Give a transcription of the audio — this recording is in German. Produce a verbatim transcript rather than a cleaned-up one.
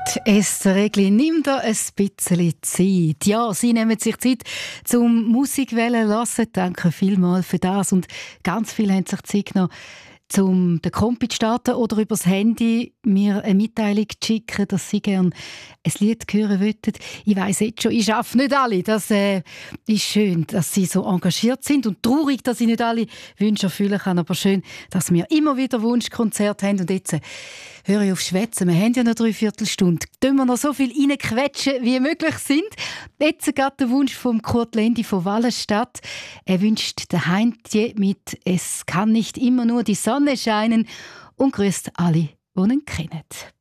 Esther Egli, nimm da ein bisschen Zeit. Ja, Sie nehmen sich Zeit zum Musik hören lassen. Danke vielmals für das. Und ganz viele haben sich Zeit genommen, um den Kompi zu starten oder über das Handy mir eine Mitteilung zu schicken, dass Sie gerne ein Lied hören wollten. Ich weiss jetzt schon, ich schaffe nicht alle. Das äh, ist schön, dass Sie so engagiert sind und traurig, dass ich nicht alle Wünsche erfüllen kann. Aber schön, dass wir immer wieder Wunschkonzerte haben. Und jetzt äh, höre ich auf Schwätzen. Wir haben ja noch drei Viertelstunde. Können wir noch so viel reinquetschen, wie möglich sind. Jetzt geht der Wunsch von Kurt Lendi von Wallenstadt. Er wünscht der Heintje mit «Es kann nicht immer nur die Sonne scheinen» und grüßt alle, die ihn kennen.